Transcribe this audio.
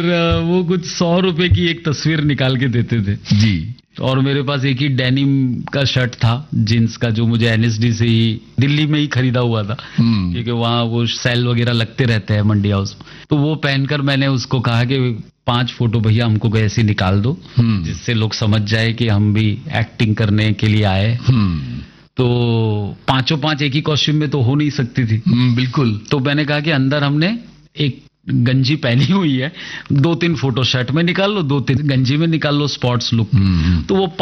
वो कुछ 100 रुपए की एक तस्वीर निकाल के देते थे जी। और मेरे पास एक ही डेनिम का शर्ट था जींस का, जो मुझे एनएसडी से ही दिल्ली में ही खरीदा हुआ था, क्योंकि वहाँ वो सेल वगैरह लगते रहते हैं मंडी हाउस में। तो वो पहनकर मैंने उसको कहा कि 5 फोटो भैया हमको ऐसे निकाल दो, जिससे लोग समझ जाए कि हम भी एक्टिंग करने के लिए आए। तो 5 एक ही कॉस्ट्यूम में तो हो नहीं सकती थी। बिल्कुल। तो मैंने कहा कि अंदर हमने एक गंजी पहनी हुई है, 2-3 फोटो शर्ट में निकाल लो, 2-3 गंजी में निकाल लो, स्पॉट्स लुक। तो वो